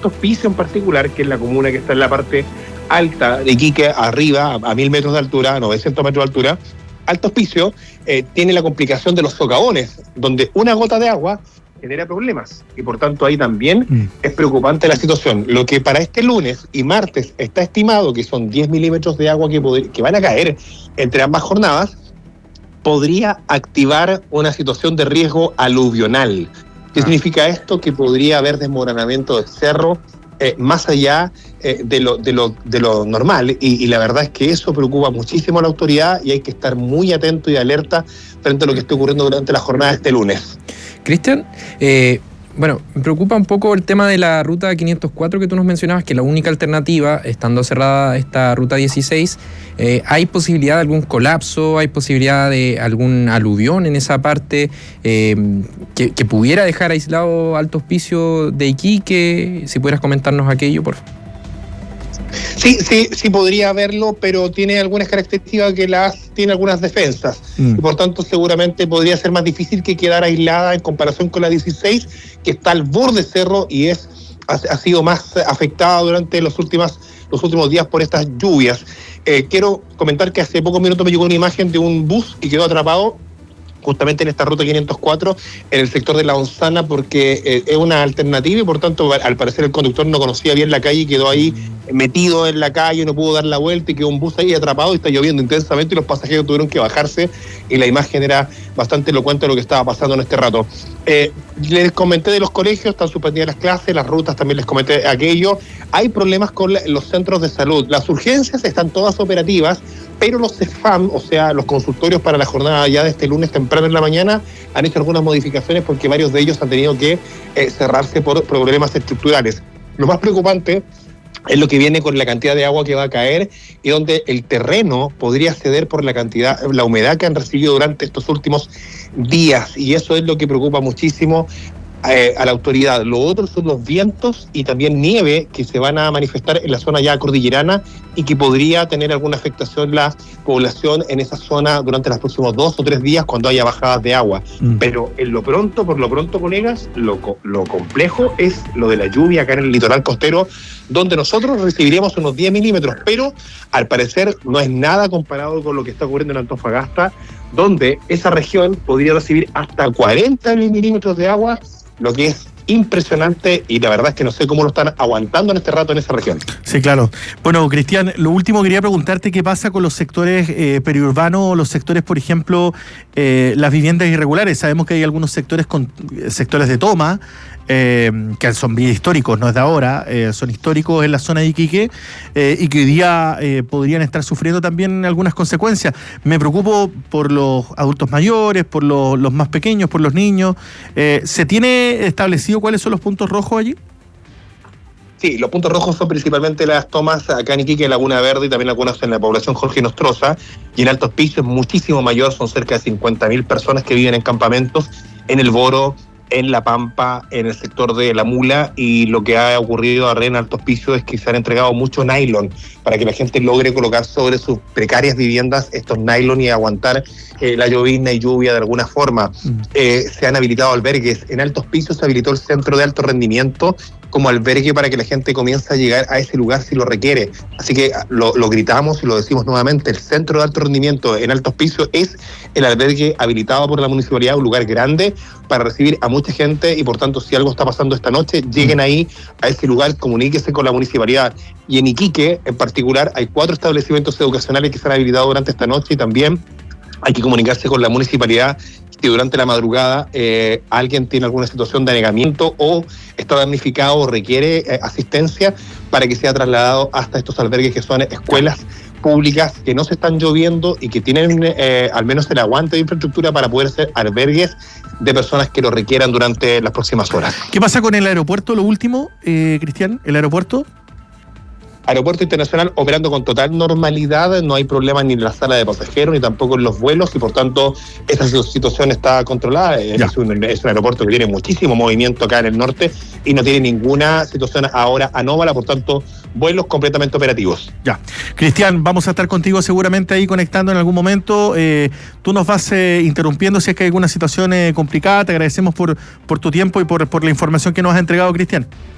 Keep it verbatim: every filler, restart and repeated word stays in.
Alto Hospicio en particular, que es la comuna que está en la parte alta de Iquique, arriba, a mil metros de altura, a novecientos metros de altura, Alto Hospicio eh, tiene la complicación de los socavones, donde una gota de agua genera problemas, y por tanto ahí también mm. es preocupante la situación. Lo que para este lunes y martes está estimado que son diez milímetros de agua que, pod- que van a caer entre ambas jornadas, podría activar una situación de riesgo aluvional. ¿Qué ah. significa esto? Que podría haber desmoronamiento de cerro eh, más allá eh, de, lo, de, lo, de lo normal, y, y la verdad es que eso preocupa muchísimo a la autoridad y hay que estar muy atento y alerta frente a lo que esté ocurriendo durante la jornada de este lunes. Cristian, eh, bueno, me preocupa un poco el tema de la ruta quinientos cuatro que tú nos mencionabas, que la única alternativa, estando cerrada esta ruta dieciséis, eh, ¿hay posibilidad de algún colapso? ¿Hay posibilidad de algún aluvión en esa parte eh, que, que pudiera dejar aislado Alto Hospicio de Iquique? Si pudieras comentarnos aquello, por favor. Sí, sí, sí podría haberlo, pero tiene algunas características que las tiene algunas defensas. Mm. Y por tanto, seguramente podría ser más difícil que quedar aislada en comparación con la dieciséis, que está al borde cerro y es ha, ha sido más afectada durante los últimos, los últimos días por estas lluvias. Eh, quiero comentar que hace pocos minutos me llegó una imagen de un bus que quedó atrapado justamente en esta ruta quinientos cuatro, en el sector de La Onzana, porque eh, es una alternativa y por tanto, al parecer el conductor no conocía bien la calle y quedó ahí metido en la calle, no pudo dar la vuelta y quedó un bus ahí atrapado y está lloviendo intensamente y los pasajeros tuvieron que bajarse y la imagen era bastante elocuente de lo que estaba pasando en este rato. Eh, les comenté de los colegios, están suspendidas las clases, las rutas también les comenté aquello. Hay problemas con los centros de salud. Las urgencias están todas operativas, pero los C E F A M, o sea, los consultorios para la jornada ya de este lunes temprano en la mañana, han hecho algunas modificaciones porque varios de ellos han tenido que eh, cerrarse por problemas estructurales. Lo más preocupante es lo que viene con la cantidad de agua que va a caer y donde el terreno podría ceder por la cantidad, la humedad que han recibido durante estos últimos días, y eso es lo que preocupa muchísimo Eh, a la autoridad. Lo otro son los vientos y también nieve que se van a manifestar en la zona ya cordillerana y que podría tener alguna afectación la población en esa zona durante los próximos dos o tres días cuando haya bajadas de agua. Mm. Pero en lo pronto, por lo pronto, colegas, lo, lo complejo es lo de la lluvia acá en el litoral costero, donde nosotros recibiríamos unos diez milímetros, pero al parecer no es nada comparado con lo que está ocurriendo en Antofagasta, donde esa región podría recibir hasta cuarenta milímetros de agua, lo que es impresionante y la verdad es que no sé cómo lo están aguantando en este rato en esa región. Sí, claro. Bueno, Cristian, lo último quería preguntarte qué pasa con los sectores eh, periurbanos, los sectores, por ejemplo, eh, las viviendas irregulares. Sabemos que hay algunos sectores con sectores de toma, eh, que son bien históricos, no es de ahora, eh, son históricos en la zona de Iquique eh, y que hoy día eh, podrían estar sufriendo también algunas consecuencias. Me preocupo por los adultos mayores, por los, los más pequeños, por los niños. Eh, ¿Se tiene establecido cuáles son los puntos rojos allí? Sí, los puntos rojos son principalmente las tomas acá en Iquique, Laguna Verde y también algunas en la población Jorge Nostroza, y en Alto Hospicio es muchísimo mayor, son cerca de cincuenta mil personas que viven en campamentos en el Boro, en La Pampa, en el sector de La Mula, y lo que ha ocurrido ahora en Alto Hospicio es que se han entregado mucho nylon para que la gente logre colocar sobre sus precarias viviendas estos nylon y aguantar eh, la llovizna y lluvia de alguna forma. Mm. Eh, se han habilitado albergues. En Alto Hospicio se habilitó el centro de alto rendimiento como albergue para que la gente comience a llegar a ese lugar si lo requiere. Así que lo, lo gritamos y lo decimos nuevamente, el centro de alto rendimiento en Alto Hospicio es el albergue habilitado por la municipalidad, un lugar grande para recibir a mucha gente y por tanto si algo está pasando esta noche, lleguen ahí a ese lugar, comuníquese con la municipalidad. Y en Iquique en particular hay cuatro establecimientos educacionales que se han habilitado durante esta noche y también hay que comunicarse con la municipalidad si durante la madrugada eh, alguien tiene alguna situación de anegamiento o está damnificado o requiere eh, asistencia para que sea trasladado hasta estos albergues que son escuelas públicas que no se están lloviendo y que tienen eh, al menos el aguante de infraestructura para poder ser albergues de personas que lo requieran durante las próximas horas. ¿Qué pasa con el aeropuerto, lo último, eh, Cristian? ¿El aeropuerto? Aeropuerto Internacional operando con total normalidad, no hay problema ni en la sala de pasajeros ni tampoco en los vuelos y por tanto esa situación está controlada. Es un, es un aeropuerto que tiene muchísimo movimiento acá en el norte y no tiene ninguna situación ahora anómala, por tanto vuelos completamente operativos. Ya. Cristian, vamos a estar contigo seguramente ahí conectando en algún momento. Eh, tú nos vas eh, interrumpiendo si es que hay alguna situación eh, complicada. Te agradecemos por, por tu tiempo y por, por la información que nos has entregado, Cristian.